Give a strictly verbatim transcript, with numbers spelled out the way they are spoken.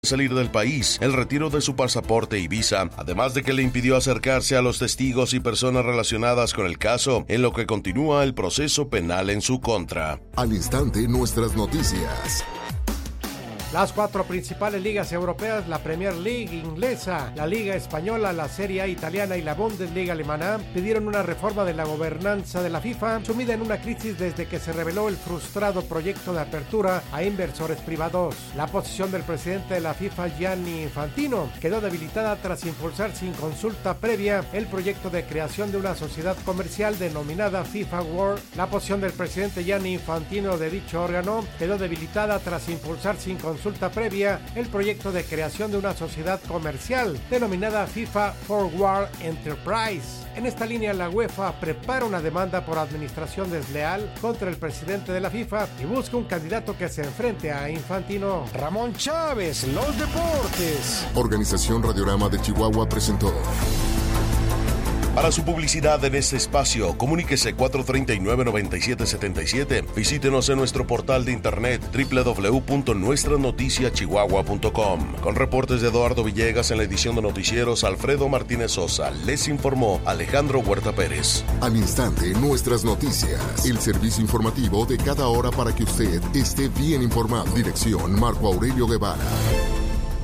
salir del país, el retiro de su pasaporte y visa, además de que le impidió acercarse a los testigos y personas relacionadas con el caso, en lo que continúa el proceso penal en su contra. Al instante, nuestras noticias. Las cuatro principales ligas europeas, la Premier League inglesa, la Liga Española, la Serie A italiana y la Bundesliga alemana, pidieron una reforma de la gobernanza de la FIFA, sumida en una crisis desde que se reveló el frustrado proyecto de apertura a inversores privados. La posición del presidente de la FIFA, Gianni Infantino, quedó debilitada tras impulsar sin consulta previa el proyecto de creación de una sociedad comercial denominada FIFA World. La posición del presidente Gianni Infantino de dicho órgano quedó debilitada tras impulsar sin consulta consulta previa el proyecto de creación de una sociedad comercial denominada FIFA Forward Enterprise. En esta línea, la UEFA prepara una demanda por administración desleal contra el presidente de la FIFA y busca un candidato que se enfrente a Infantino. Ramón Chávez, los deportes. Organización Radiorama de Chihuahua presentó. Para su publicidad en este espacio, comuníquese cuatro tres nueve, nueve siete siete siete. Visítenos en nuestro portal de internet doble u doble u doble u punto nuestra noticia chihuahua punto com. Con reportes de Eduardo Villegas en la edición de noticieros, Alfredo Martínez Sosa. Les informó Alejandro Huerta Pérez. Al instante, nuestras noticias. El servicio informativo de cada hora para que usted esté bien informado. Dirección Marco Aurelio Guevara.